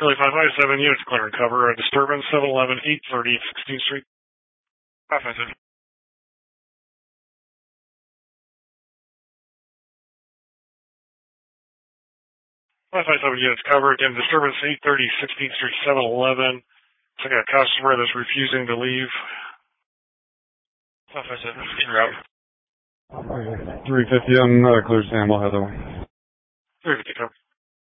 Really 557 units clear and cover. A disturbance 711 830 16th Street. 557. 557 units cover. Again, disturbance 830 16th Street 711. So I got a customer that's refusing to leave. 557 en route. 350 on clear stand, we'll head that way. 350 cover.